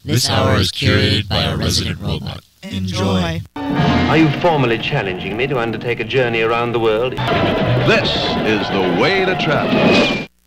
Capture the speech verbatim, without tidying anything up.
This hour is curated by our resident robot. Enjoy. Are you formally challenging me to undertake a journey around the world? This is the way to travel.